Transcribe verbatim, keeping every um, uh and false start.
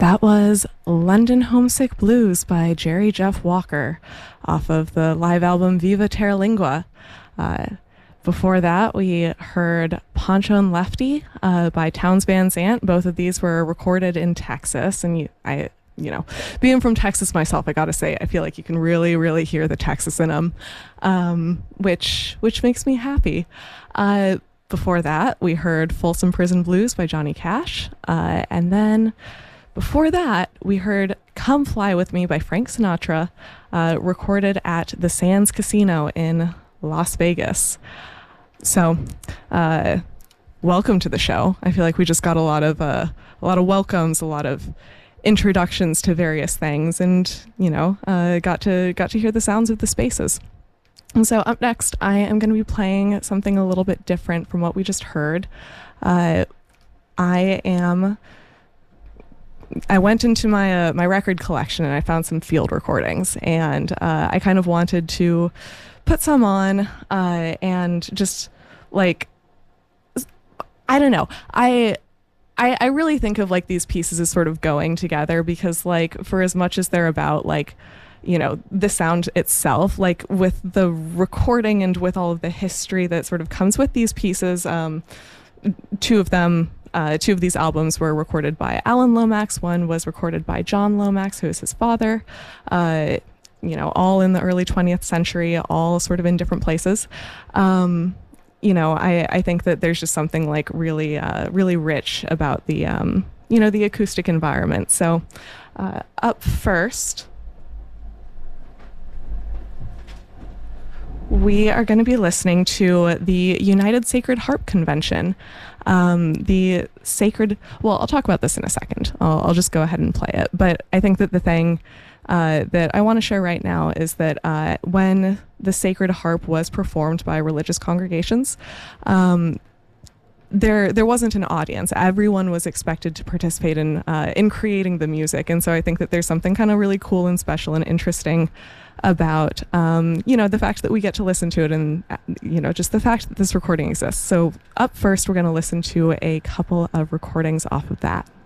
That was London Homesick Blues by Jerry Jeff Walker off of the live album Viva Terra Lingua. Uh, before that, we heard Poncho and Lefty uh, by Townes Van Zandt. Both of these were recorded in Texas, and you, I, you know, being from Texas myself, I gotta say, I feel like you can really, really hear the Texas in them, um, which which makes me happy. Uh, before that, we heard Folsom Prison Blues by Johnny Cash, uh, and then before that, we heard Come Fly With Me by Frank Sinatra, uh, recorded at the Sands Casino in Las Vegas. So, uh, welcome to the show. I feel like we just got a lot of uh, a lot of welcomes, a lot of introductions to various things, and you know, uh, got to got to hear the sounds of the spaces. And so, up next, I am going to be playing something a little bit different from what we just heard. Uh, I am. I went into my uh, my record collection and I found some field recordings, and uh, I kind of wanted to put some on uh, and just like, I don't know, I, I I really think of like these pieces as sort of going together, because like for as much as they're about like, you know, the sound itself, like with the recording and with all of the history that sort of comes with these pieces, um, two of them Uh, two of these albums were recorded by Alan Lomax. One was recorded by John Lomax, who is his father, uh, you know, all in the early twentieth century, all sort of in different places. Um, you know, I, I think that there's just something like really, uh, really rich about the, um, you know, the acoustic environment. So uh, up first, we are going to be listening to the United Sacred Harp Convention. Um, the sacred, well, I'll talk about this in a second. I'll, I'll just go ahead and play it. But I think that the thing uh, that I want to share right now is that uh, when the sacred harp was performed by religious congregations, um, there there wasn't an audience. Everyone was expected to participate in uh, in creating the music, and so I think that there's something kind of really cool and special and interesting about um, you know, the fact that we get to listen to it, and you know, just the fact that this recording exists. So up first, we're going to listen to a couple of recordings off of that.